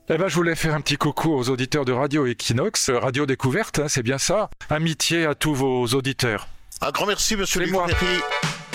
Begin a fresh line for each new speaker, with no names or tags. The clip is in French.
Eh ben, je voulais faire un petit coucou aux auditeurs de Radio Equinox, Radio Découverte, hein, c'est bien ça. Amitié à tous vos auditeurs.
Un grand merci, monsieur
C'est
Luc
moi.
Ferry.